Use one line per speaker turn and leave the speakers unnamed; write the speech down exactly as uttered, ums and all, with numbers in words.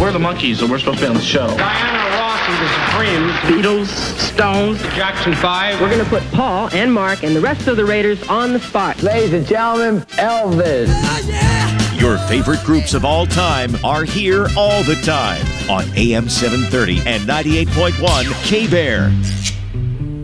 we're the Monkees, and we're supposed to be on the show.
Diana Ross and the Supremes.
Beatles, Stones.
The Jackson Five.
We're going to put Paul and Mark and the rest of the Raiders on the spot.
Ladies and gentlemen, Elvis.
Oh, yeah.
Your favorite groups of all time are here all the time on A M seven thirty and ninety-eight point one K-Bear.